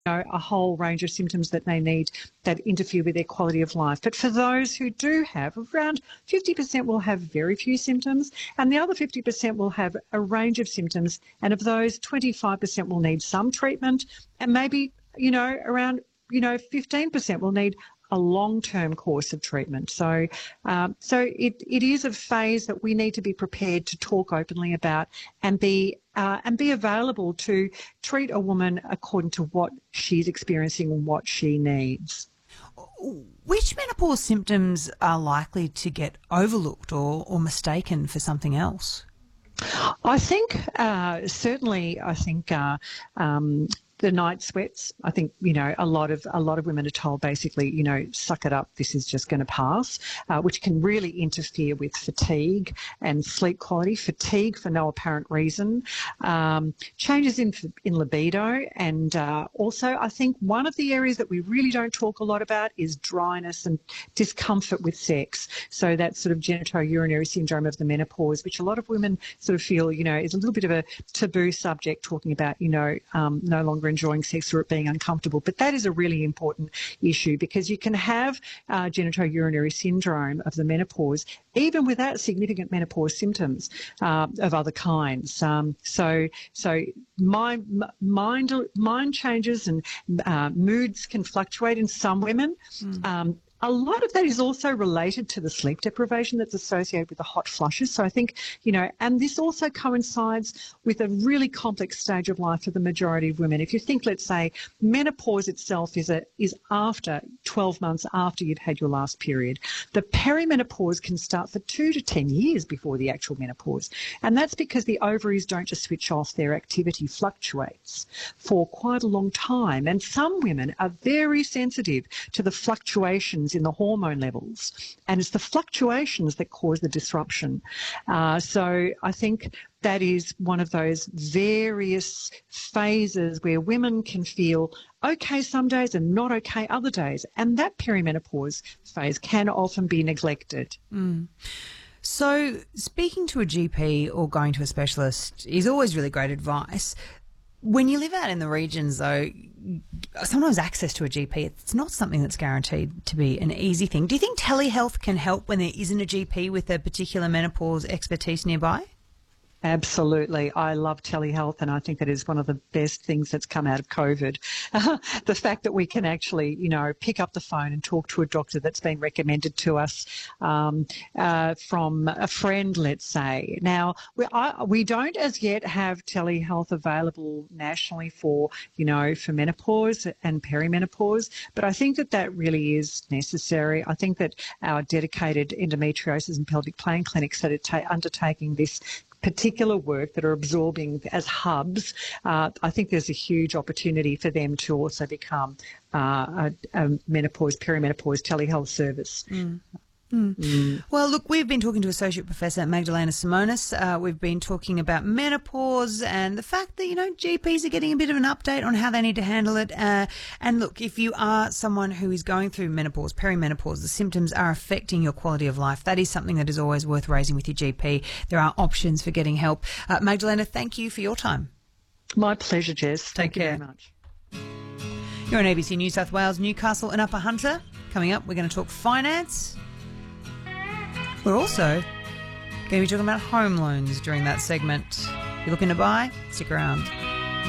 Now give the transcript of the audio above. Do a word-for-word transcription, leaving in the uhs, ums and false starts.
know, a whole range of symptoms that they need that interfere with their quality of life. But for those who do have, around fifty percent will have very few symptoms, and the other fifty percent will have a range of symptoms. And of those, twenty-five percent will need some treatment, and maybe, you know, around, you know, fifteen percent will need a long-term course of treatment. So, um, so it, it is a phase that we need to be prepared to talk openly about and be uh, and be available to treat a woman according to what she's experiencing and what she needs. Which menopause symptoms are likely to get overlooked or, or mistaken for something else? I think uh, certainly. I think. Uh, um, The night sweats. I think, you know, a lot of a lot of women are told basically, you know, suck it up, this is just going to pass, uh, which can really interfere with fatigue and sleep quality. Fatigue for no apparent reason, um, changes in in libido, and uh, also I think one of the areas that we really don't talk a lot about is dryness and discomfort with sex. So that sort of genitourinary syndrome of the menopause, which a lot of women sort of feel, you know, is a little bit of a taboo subject, talking about, you know, um, no longer enjoying sex or it being uncomfortable. But that is a really important issue, because you can have uh, genitourinary syndrome of the menopause even without significant menopause symptoms uh, of other kinds. Um, so, so mind, mind, mind changes and uh, moods can fluctuate in some women. Mm. Um, A lot of that is also related to the sleep deprivation that's associated with the hot flushes. So I think, you know, and this also coincides with a really complex stage of life for the majority of women. If you think, let's say, menopause itself is a is after twelve months after you've had your last period. The perimenopause can start for two to ten years before the actual menopause. And that's because the ovaries don't just switch off, their activity fluctuates for quite a long time. And some women are very sensitive to the fluctuations in the hormone levels, and it's the fluctuations that cause the disruption. Uh, so I think that is one of those various phases where women can feel okay some days and not okay other days, and that perimenopause phase can often be neglected. Mm. So speaking to a G P or going to a specialist is always really great advice. When you live out in the regions, though, sometimes access to a G P, it's not something that's guaranteed to be an easy thing. Do you think telehealth can help when there isn't a G P with a particular menopause expertise nearby? Absolutely. I love telehealth, and I think that is one of the best things that's come out of COVID. The fact that we can actually, you know, pick up the phone and talk to a doctor that's been recommended to us um, uh, from a friend, let's say. Now, we, I, we don't as yet have telehealth available nationally for, you know, for menopause and perimenopause, but I think that that really is necessary. I think that our dedicated endometriosis and pelvic pain clinics that are ta- undertaking this particular work, that are absorbing as hubs, uh, I think there's a huge opportunity for them to also become uh, a, a menopause, perimenopause telehealth service. Mm. Mm. Mm. Well, look, we've been talking to Associate Professor Magdalena Simonis. Uh, we've been talking about menopause and the fact that, you know, G Ps are getting a bit of an update on how they need to handle it. Uh, and look, if you are someone who is going through menopause, perimenopause, the symptoms are affecting your quality of life, that is something that is always worth raising with your G P. There are options for getting help. Uh, Magdalena, thank you for your time. My pleasure, Jess. Take Thank care. you very much. You're on A B C New South Wales, Newcastle and Upper Hunter. Coming up, we're going to talk finance. We're also going to be talking about home loans during that segment. If you're looking to buy, stick around.